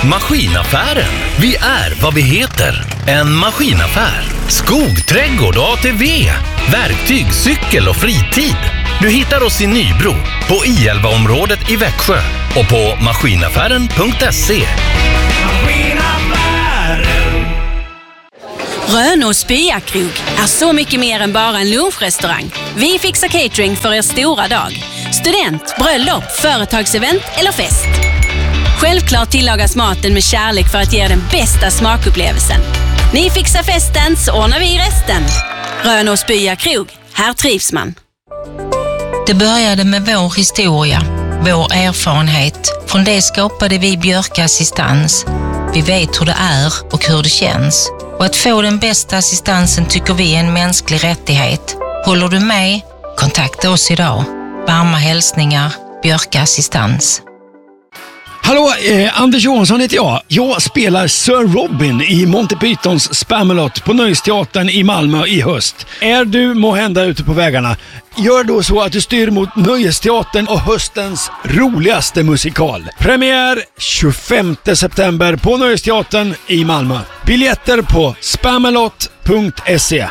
Maskinaffären. Vi är vad vi heter. En maskinaffär. Skog, trädgård och ATV. Verktyg, cykel och fritid. Du hittar oss i Nybro, på I11-området i Växjö och på maskinaffären.se. Rönås Byakrog är så mycket mer än bara en lunchrestaurang. Vi fixar catering för er stora dag. Student, bröllop, företagsevent eller fest. Självklart tillagas maten med kärlek för att ge den bästa smakupplevelsen. Ni fixar festen så ordnar vi resten. Rönås Byakrog, här trivs man. Det började med vår historia, vår erfarenhet. Från det skapade vi Björka Assistans. Vi vet hur det är och hur det känns. Och att få den bästa assistansen tycker vi är en mänsklig rättighet. Håller du med? Kontakta oss idag. Varma hälsningar, Björka Assistans. Hallå, Anders Johansson heter jag. Jag spelar Sir Robin i Monty Pythons Spamalot på Nöjesteatern i Malmö i höst. Är du måhända ute på vägarna? Gör då så att du styr mot Nöjesteatern och höstens roligaste musikal. Premiär 25 september på Nöjesteatern i Malmö. Biljetter på spamalot.se.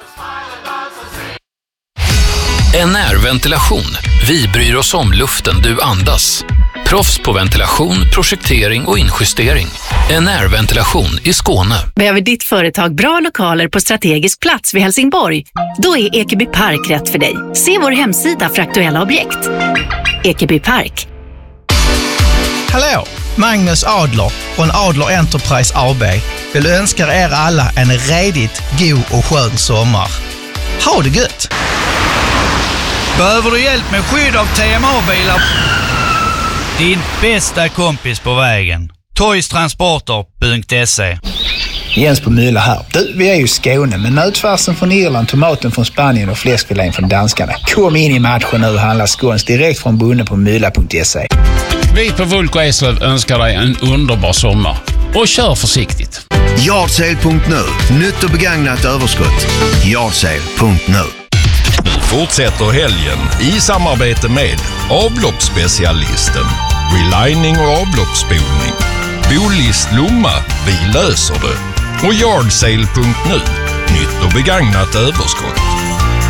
NR-ventilation. Vi bryr oss om luften du andas. Proffs på ventilation, projektering och injustering. NR-ventilation i Skåne. Behöver ditt företag bra lokaler på strategisk plats vid Helsingborg? Då är Ekeby Park rätt för dig. Se vår hemsida för aktuella objekt. Ekeby Park. Hallå, Magnus Adler från Adler Enterprise AB vill önska er alla en redigt god och skön sommar. Ha det gött! Behöver du hjälp med skydd av TMA-bilar? Din bästa kompis på vägen. Toystransporter.se. Jens på Mylla här. Du, vi är ju i Skåne, men nötfärsen från Irland, tomaten från Spanien och fläskfilén från danskarna. Kom in i matchen nu och handla skåns direkt från bonden på mylla.se. Vi på Vulko Eslöv önskar dig en underbar sommar. Och kör försiktigt. Yardsale.nu. Nytt och begagnat överskott. Yardsale.nu. Nu fortsätter helgen i samarbete med avloppsspecialisten, relining och avloppsspolning, Bolist Lomma, vi löser det, och Yardsale.nu, nytt och begagnat överskott.